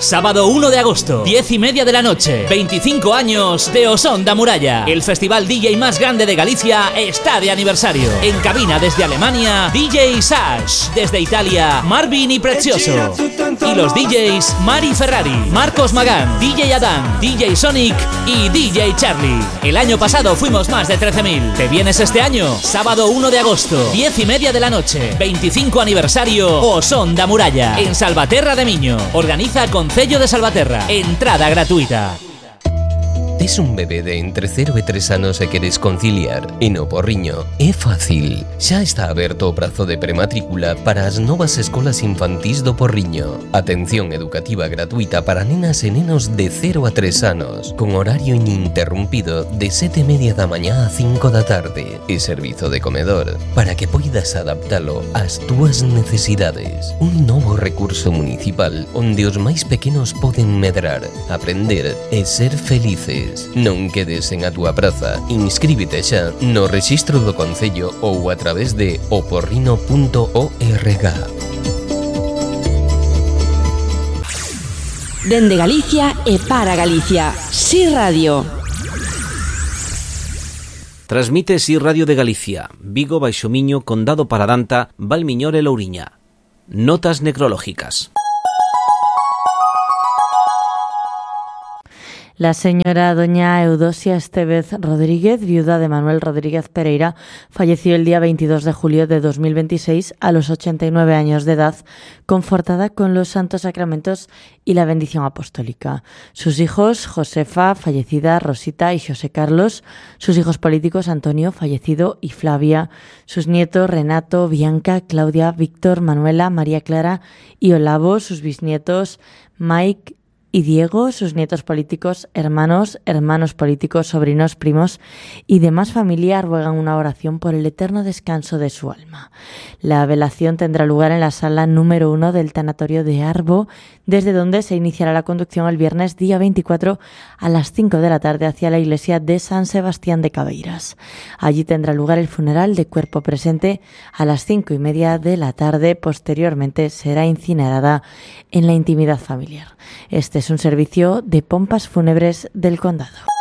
Sábado 1 de agosto, 10:30 de la noche, 25 años de Osón da Muralla. El festival DJ más grande de Galicia está de aniversario. En cabina desde Alemania, DJ Sash. Desde Italia, Marvin y Prezioso. Y los DJs Mari Ferrari, Marcos Magán, DJ Adán, DJ Sonic y DJ Charlie. El año pasado fuimos más de 13.000. ¿Te vienes este año? Sábado 1 de agosto, 10:30 de la noche, 25 aniversario Osón da Muralla. En Salvaterra de Miño. Organiza Concello de Salvaterra. Entrada gratuita. Tes un bebé de entre 0 e 3 anos e queres conciliar? E no Porriño é fácil. Xa está aberto o prazo de prematrícula para as novas escolas infantís do Porriño. Atención educativa gratuita para nenas e nenos de 0 a 3 anos, con horario ininterrumpido de 7:30 da mañá a 5 da tarde e servizo de comedor para que poidas adaptalo ás túas necesidades. Un novo recurso municipal onde os máis pequenos poden medrar, aprender e ser felices. Non quedes en a túa praza. Inscríbete xa no rexistro do Concello ou a través de oporrino.org. Dende Galicia e para Galicia. Si Radio. Transmite Si Radio de Galicia, Vigo, Baixo Miño, Condado Paradanta, Valmiñor e Louriña. Notas necrológicas. La señora doña Eudosia Estevez Rodríguez, viuda de Manuel Rodríguez Pereira, falleció el día 22 de julio de 2026 a los 89 años de edad, confortada con los santos sacramentos y la bendición apostólica. Sus hijos, Josefa, fallecida, Rosita y José Carlos, sus hijos políticos, Antonio, fallecido, y Flavia, sus nietos, Renato, Bianca, Claudia, Víctor, Manuela, María Clara y Olavo, sus bisnietos, Mike y Diego, sus nietos políticos, hermanos políticos, sobrinos, primos y demás familia ruegan una oración por el eterno descanso de su alma. La velación tendrá lugar en la sala número 1 del tanatorio de Arbo, desde donde se iniciará la conducción el viernes día 24 a las 5 de la tarde hacia la iglesia de San Sebastián de Cabeiras. Allí tendrá lugar el funeral de cuerpo presente a las 5:30 de la tarde. Posteriormente será incinerada en la intimidad familiar. Este es un servicio de pompas fúnebres del condado.